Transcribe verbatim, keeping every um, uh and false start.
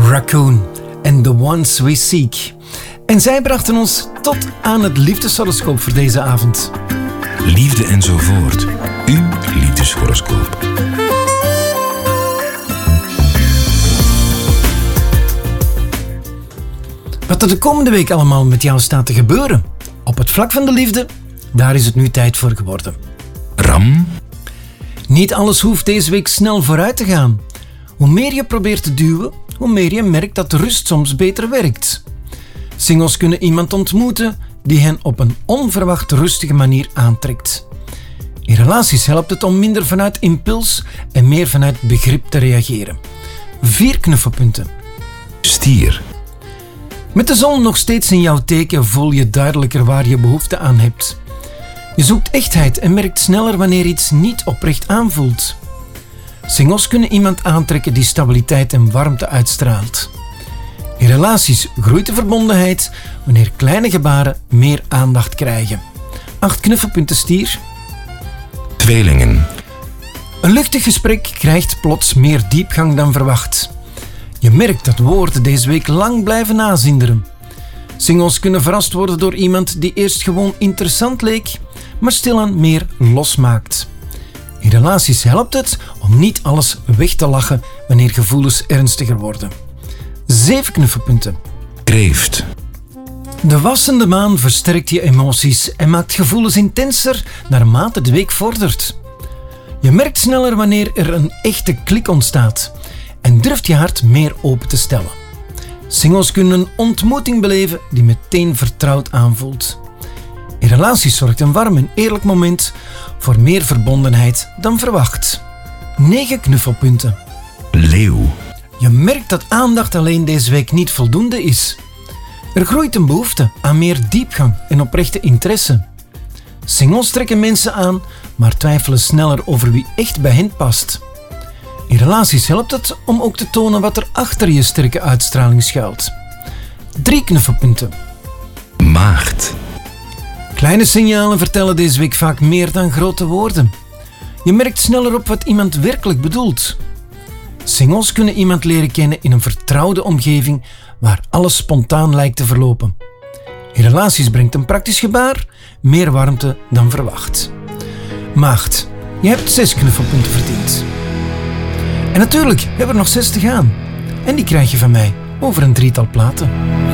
Raccoon en The Ones We Seek. En zij brachten ons tot aan het liefdeshoroscoop voor deze avond. Liefde enzovoort. Uw liefdeshoroscoop. Wat er de komende week allemaal met jou staat te gebeuren. Op het vlak van de liefde, daar is het nu tijd voor geworden. Ram. Niet alles hoeft deze week snel vooruit te gaan. Hoe meer je probeert te duwen, hoe meer je merkt dat rust soms beter werkt. Singles kunnen iemand ontmoeten die hen op een onverwacht rustige manier aantrekt. In relaties helpt het om minder vanuit impuls en meer vanuit begrip te reageren. Vier knuffelpunten. Stier. Met de zon nog steeds in jouw teken voel je duidelijker waar je behoefte aan hebt. Je zoekt echtheid en merkt sneller wanneer iets niet oprecht aanvoelt. Singles kunnen iemand aantrekken die stabiliteit en warmte uitstraalt. In relaties groeit de verbondenheid wanneer kleine gebaren meer aandacht krijgen. Acht knuffelpunten stier. Tweelingen. Een luchtig gesprek krijgt plots meer diepgang dan verwacht. Je merkt dat woorden deze week lang blijven nazinderen. Singles kunnen verrast worden door iemand die eerst gewoon interessant leek, maar stilaan meer losmaakt. In relaties helpt het om niet alles weg te lachen wanneer gevoelens ernstiger worden. Zeven knuffelpunten. Kreeft. De wassende maan versterkt je emoties en maakt gevoelens intenser naarmate de week vordert. Je merkt sneller wanneer er een echte klik ontstaat en durft je hart meer open te stellen. Singles kunnen een ontmoeting beleven die meteen vertrouwd aanvoelt. In relaties zorgt een warm en eerlijk moment voor meer verbondenheid dan verwacht. Negen knuffelpunten. Leeuw. Je merkt dat aandacht alleen deze week niet voldoende is. Er groeit een behoefte aan meer diepgang en oprechte interesse. Singles trekken mensen aan, maar twijfelen sneller over wie echt bij hen past. In relaties helpt het om ook te tonen wat er achter je sterke uitstraling schuilt. Drie knuffelpunten. Maagd. Kleine signalen vertellen deze week vaak meer dan grote woorden. Je merkt sneller op wat iemand werkelijk bedoelt. Singles kunnen iemand leren kennen in een vertrouwde omgeving waar alles spontaan lijkt te verlopen. In relaties brengt een praktisch gebaar meer warmte dan verwacht. Maagd, je hebt zes knuffelpunten verdiend. En natuurlijk hebben we nog zes te gaan. En die krijg je van mij over een drietal platen.